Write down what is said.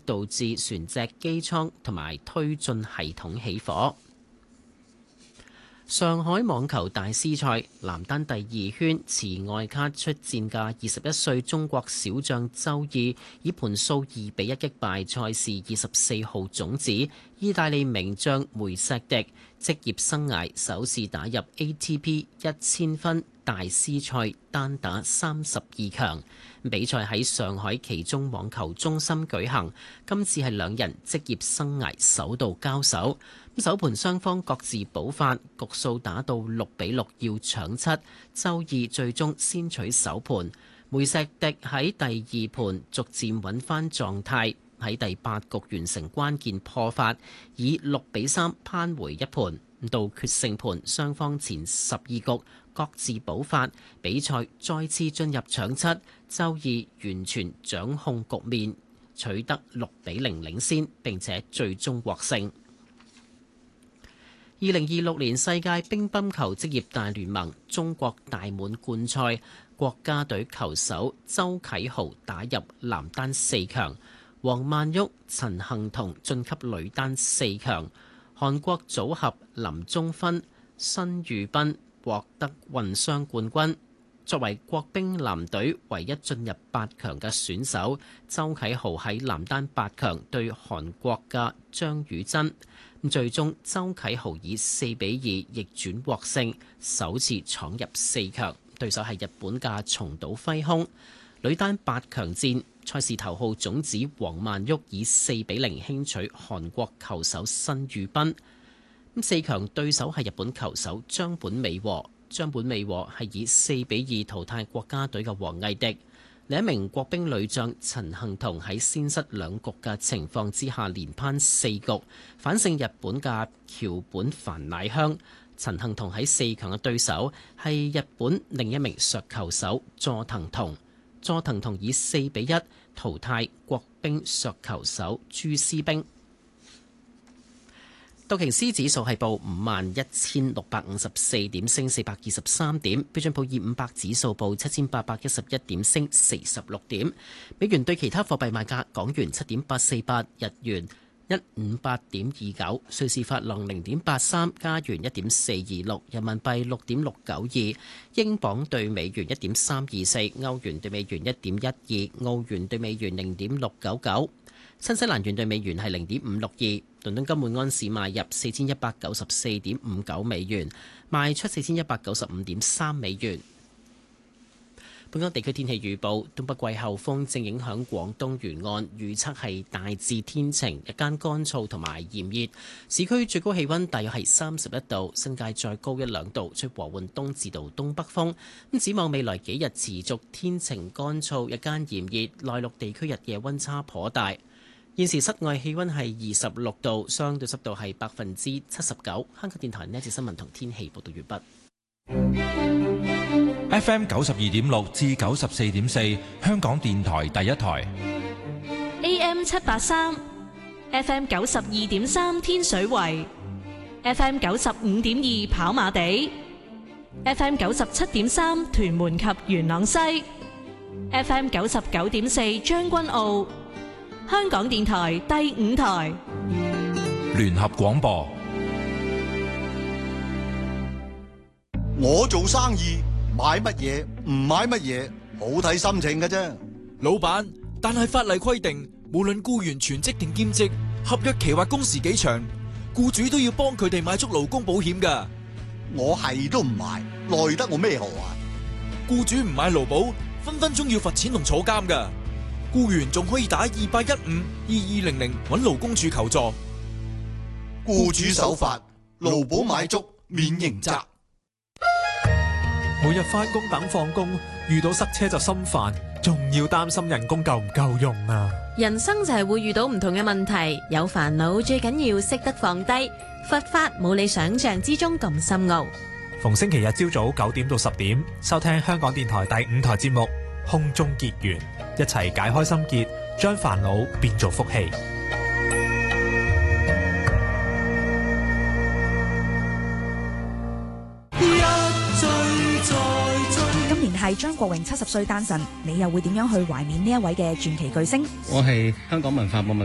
導致船隻機艙同埋推進系統起火。上海網球大師賽男單第二圈，持外卡出戰嘅21歲中國小將周懿以盤數2-1擊敗賽事24號種子意大利名將梅錫迪，職業生涯首次打入 ATP 1000分大師賽單打32強。比賽喺上海其中網球中心舉行，今次係兩人職業生涯首度交手。首盤雙方各自補發，局數打到6-6要搶七，周懿最終先取首盤。梅錫迪喺第二盤逐漸揾翻狀態，喺第8局完成關鍵破發，以6-3扳回一盤。到決勝盤，雙方前12局各自補發，比賽再次進入搶七，周懿完全掌控局面，取得6-0領先，並且最終獲勝。2026年世界乒乓球職業大聯盟中國大滿貫賽，國家隊球手周啟豪打入男單4強，王曼昱、陳幸同晉級女單4強，韓國組合林宗勳、申裕斌獲得混雙冠軍。作為國乒男隊唯一進入8強嘅選手，周啟豪喺男單8強對韓國嘅張雨珍，最終周啟豪以4-2逆轉獲勝，首次闖入4強。對手係日本嘅松島輝空。女單8強戰，賽事頭號種子王曼昱以4-0輕取韓國球手申裕斌。4強對手係日本球手張本美和。張本美和係以4-2淘汰國家隊嘅王藝迪。另一名國乒女將陳幸同喺先失2局嘅情況之下，連扳4局，反勝日本嘅橋本繁乃香。陳幸同喺4強嘅對手係日本另一名削球手佐藤瞳。佐藤瞳以4-1淘汰國乒削球手朱思冰。道瓊斯指數係報51,654點，升423點；標準普爾500指數報7,811點，升46點。美元對其他貨幣賣價：港元7.848，日元158.29，瑞士法郎0.83，加元1.426，人民幣6.692，英鎊對美元1.324，歐元對美元1.12，澳元對美元0.699。新西蘭元對美元係0.562，倫敦金每安士買入4194.59美元，賣出4195.3美元。本港地區天氣預報：東北季候風正影響廣東沿岸，預測係大致天晴，日間乾燥同埋炎熱。市區最高氣溫大約係31度，新界再高1-2度，吹和緩東至到東北風。咁展望未來幾日持續天晴乾燥，日間炎熱，內陸地區日夜溫差頗大。現時室外氣溫係26度，相對濕度係79%。香港電台呢節新聞同天氣報道完畢。FM 92.6至94.4，香港電台第一台。 AM 783 ，FM 92.3天水圍，FM 95.2跑馬地，FM 97.3屯門及元朗西，FM 99.4將軍澳。香港電台第5台聯合廣播。 我做生意買乜嘢唔買乜嘢，好睇心情嘅啫。 老闆，但係法例規定，無論僱員全職定兼職，合約期或工時幾長，僱主都要幫佢哋買足勞工保險㗎。 我係都唔買，奈得我咩何啊？ 僱主唔買勞保，分分鐘要罰錢同坐監㗎。僱員仲可以打28152200揾勞工處求助。 僱主守法，勞保買足免刑責。 每日返工等放工，遇到塞車就心煩，仲要擔心人工夠唔夠用啊！ 人生就係會遇到唔同嘅問題，有煩惱最緊要識得放低。佛法冇你想象之中咁深奧。 逢星期日朝早9點到10點，收聽香港電台第5台節目《空中結緣》，一齊解開心結，將煩惱變做福氣。 今年係張國榮70歲誕辰，你又會點樣去懷念呢一位嘅傳奇巨星？ 我係香港文化博物